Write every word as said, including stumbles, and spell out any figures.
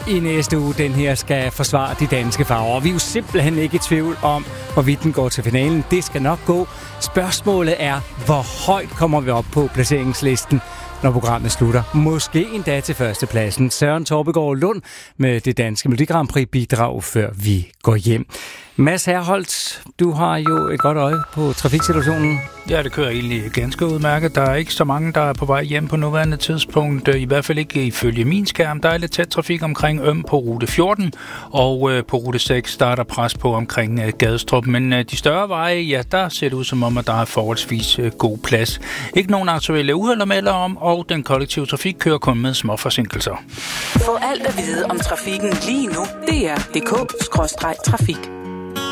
i næste uge, den her skal forsvare de danske farver. Og vi er jo simpelthen ikke i tvivl om, hvorvidt den går til finalen. Det skal nok gå. Spørgsmålet er, hvor højt kommer vi op på placeringslisten, når programmet slutter. Måske endda til førstepladsen. Søren Torpegaard Lund med det danske Melodi Grand Prix bidrag, før vi går hjem. Mads Herholdt, du har jo et godt øje på trafiksituationen. Ja, det kører egentlig ganske udmærket. Der er ikke så mange, der er på vej hjem på nuværende tidspunkt. I hvert fald ikke ifølge min skærm. Der er lidt tæt trafik omkring Øm på rute fjorten, og øh, på rute seks der er der pres på omkring øh, Gadestrup. Men øh, de større veje, ja, der ser det ud som om, at der er forholdsvis øh, god plads. Ikke nogen aktuelle uheld at melde om, og den kollektive trafik kører kun med små forsinkelser. Få alt at vide om trafikken lige nu. D R punktum d k skråstreg trafik.